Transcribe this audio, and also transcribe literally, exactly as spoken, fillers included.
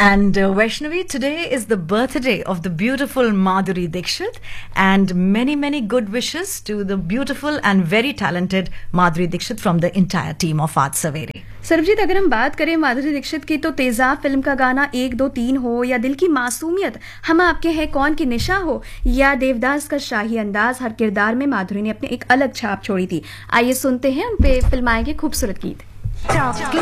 And uh, Vaishnavi, today is the birthday of the beautiful Madhuri Dixit, and many, many good wishes to the beautiful and very talented Madhuri Dixit from the entire team of Aaj Savere. Sarabjit, अगर हम बात करें माधुरी दीक्षित की तो तेजाब film का गाना एक दो तीन हो, या दिल की मासूमियत हम आपके हैं कौन की निशा हो, या देवदास का शाही अंदाज, हर किरदार में माधुरी ने अपनी एक अलग छाप छोड़ी थी। आइए सुनते हैं उन पे फिल्माए के खूबसूरत गीत।